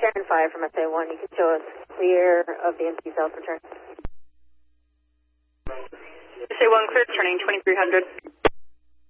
Sharon 5 from SA1. You can show us clear of the empty south return. SA1 clear, turning 2300.